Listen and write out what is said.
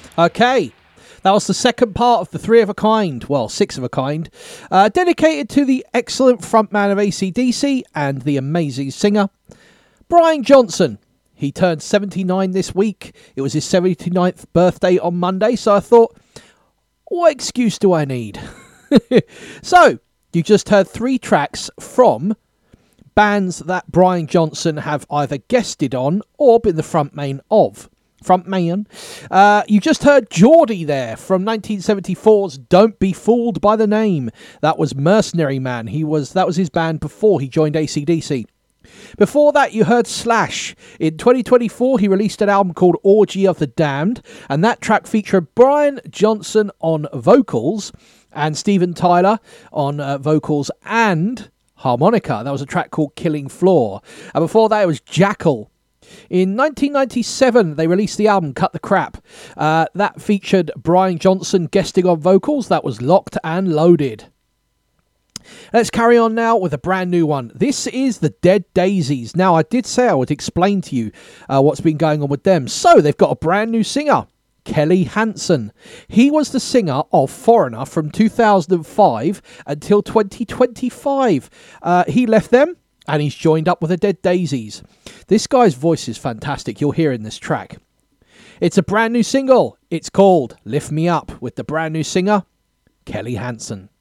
Okay. That was the second part of the Three of a Kind, well, Six of a Kind, dedicated to the excellent frontman of AC/DC and the amazing singer, Brian Johnson. He turned 79 this week. It was his 79th birthday on Monday, so I thought, what excuse do I need? So, you just heard 3 tracks from bands that Brian Johnson have either guested on or been the frontman of. You just heard Geordie there from 1974's Don't Be Fooled by the Name. That was Mercenary Man. That was his band before he joined AC/DC. Before that, you heard Slash. In 2024, he released an album called Orgy of the Damned, and that track featured Brian Johnson on vocals and Steven Tyler on vocals and harmonica. That was a track called Killing Floor. And before that, it was Jackal. In 1997, they released the album Cut the Crap. That featured Brian Johnson guesting on vocals. That was Locked and Loaded. Let's carry on now with a brand new one. This is the Dead Daisies. Now, I did say I would explain to you what's been going on with them. So, they've got a brand new singer, Kelly Hansen. He was the singer of Foreigner from 2005 until 2025. He left them, and he's joined up with the Dead Daisies. This guy's voice is fantastic. You'll hear in this track. It's a brand new single. It's called Lift Me Up with the brand new singer, Kelly Hansen.